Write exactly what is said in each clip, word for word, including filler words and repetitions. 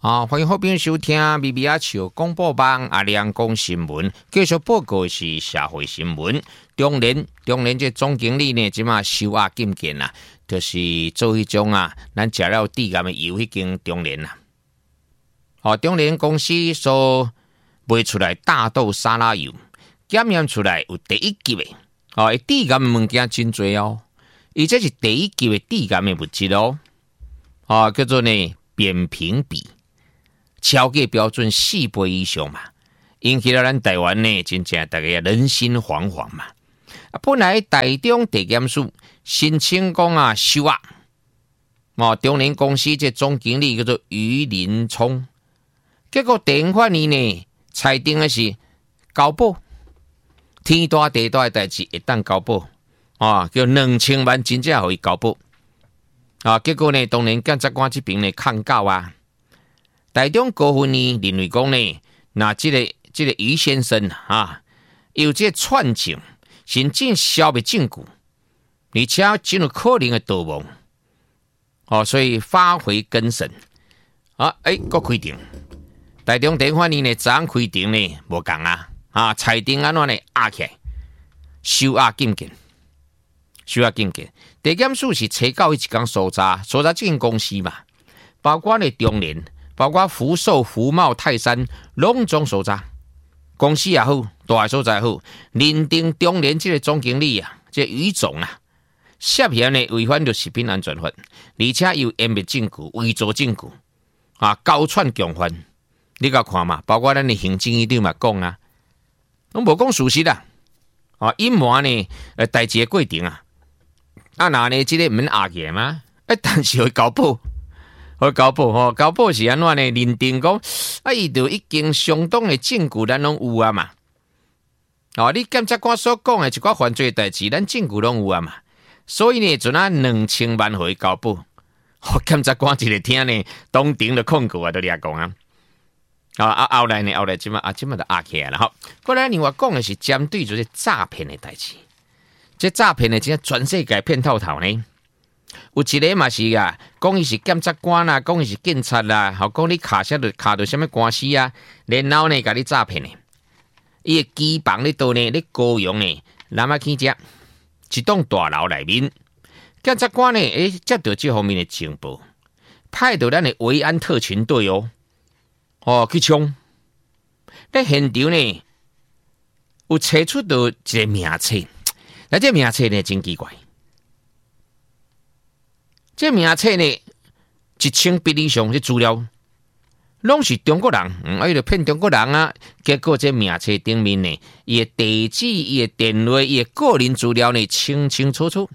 啊，欢迎好朋友收听 B B 阿笑广播网阿亮讲新闻，继续报告的是社会新闻。中联中联这总经理呢，即马收押禁见啦，就是做迄种啊，咱食了地干的油迄间中联啦。哦，中联公司所卖出来大豆沙拉油，检验出来有第一级的，哦，地干的物件真多哦，而且是第一级的地干的物质哦，哦，叫做呢扁平比。超过标准四倍以上嘛，引起了咱台湾呢，真正大家人心惶惶嘛。啊，本来台中地检署申请讲啊收押，哦，中联公司这总经理叫做于林聪，结果地方法院呢裁定的是交保，天大地大的代志会当交保，啊，叫两千万真正互伊交保，啊，结果呢，当然检察官这边呢抗告啊。台中高分呢认为讲呢，那这个这个于先生啊，有这串证，甚至消灭证据，而且真有可能的逃亡，哦，所以发回更审啊，诶，个规定，台中地法院呢，昨昏规定呢无共啊，啊，裁定安怎呢压起来，收押禁见，收押禁见，地检署是查到一间所在，所在这间公司嘛，包括呢中联。包括福寿、福茂、泰山、拢总所在，公司也好，大所在好，认定中联这个总经理啊，这于总啊，涉嫌呢违反着食品安全法，而且有掩灭证据、伪造证据啊，高串共犯。你甲看嘛，包括咱的行政院长嘛讲啊，拢无讲事实啦，啊，隐瞒呢，呃，代志的过程啊，啊，那呢，这个唔免压起来嘛，哎，但是会交保。我交保吼，交保是安怎呢？认定讲，啊，伊就已经相当的证据，咱拢有啊嘛。哦，你检察官所讲的一寡犯罪代志，咱证据拢有啊嘛。所以呢，阵啊两千万回交保，哦，检察官一个听呢，当庭的控告啊，都掠讲啊。啊啊，后来呢，后来即嘛啊，即嘛就压起来了哈。过来另外讲的是针对就是诈骗的代志，这诈骗的真全世界骗透透呢。有一个嘛是啊，讲伊是检察官啦，讲伊是警察啦，好讲你卡下的卡到什么官司啊，然后呢，甲你诈骗呢，伊个机房咧倒呢，咧高雄呢，南亚去只一栋大楼内面，检察官呢，诶，接到这方面的情报，派到咱的维安特勤队哦，哦去冲，在现场呢，有查出到一个名册，那这名册呢真奇怪。这名册呢，一千笔以上的资料，拢是中国人，嗯，啊，伊就骗中国人啊。结果这名册顶面呢，伊的地址、伊的电话、伊的个人资料呢，清清楚楚，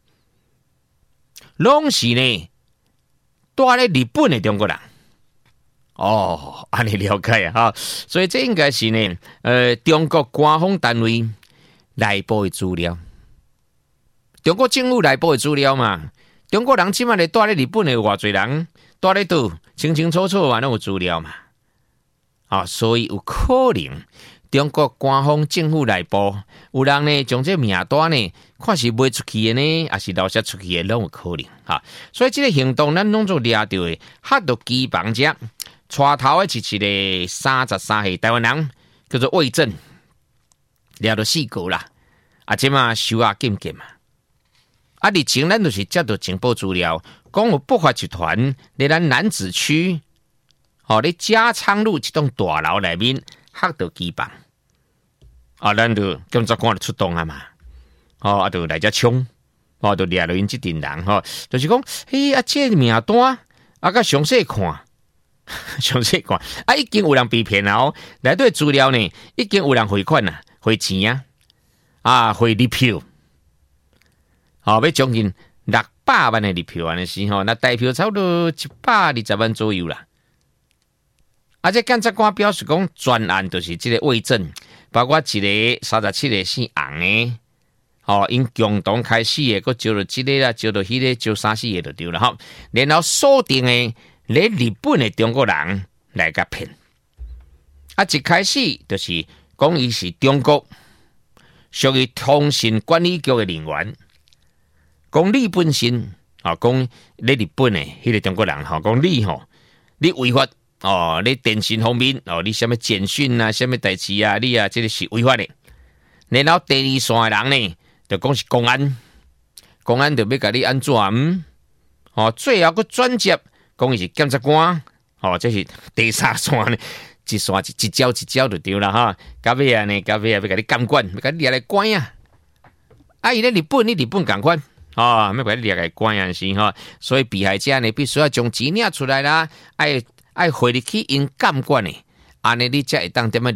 拢是呢，住咧日本的中国人。哦，安尼了解啊，哈，所以这应该是呢，呃，中国官方单位内部的资料，中国政府内部的资料嘛。中国人即马咧住咧日本的偌侪人，住咧倒清清楚楚嘛，拢有资料嘛。啊，所以有可能中国官方政府内部有人呢将这名单呢，看是卖出去的呢，还是留下出去的，拢有可能哈。所以这个行动咱拢做掠到的，吓到机房者，带头的是一个三十三岁台湾人，叫做魏正，掠到四个啦，啊，即马收押禁见嘛。啊！日前咱就是接到情报资料，讲有不法集团在咱楠梓区，哦，咧嘉昌路一栋大楼内面吓到机房，啊，咱就检察官就出动啊嘛，哦，啊，就来遮冲，哦，就掠到因这群人，吼、哦，就是讲，嘿，啊，这名单，啊，甲详细看，详细看，啊，已经有人被骗了哦，内底资料呢，已经有人汇款啦，汇钱啊，啊，汇日票。好、哦，要将近六百万的日票安尼是吼，那代票差不多一百二十万左右啦。啊，这检察官表示讲，专案就是这个伪证，包括一个三十七个姓洪的，哦，因共同开始的，佮招到这个啦，招到迄个，招三四个就对了吼。然后锁定的来日本的中国人来甲骗。啊，一开始就是讲伊是中国属于通信管理局的人员。讲你本身啊，讲你日本的迄个中国人吼，讲你吼，你违法哦，你电信方面哦，你什么简讯啊，什么代志啊，你啊，这个是违法的。然后第二线的人呢，就讲是公安，公安就要甲你安怎？嗯，哦，最后个转接，讲伊是检察官，哦，这是第三线呢，一线一招一招就对了哈。到尾啊呢，到尾啊要甲你监管，要甲你抓来关啊。啊，伊咧日本，你日本共款。哦，要把你掠来关安是吼，所以被害者呢必须要将钱领出来啦，爱爱回入去因监管的，安尼你才会当点么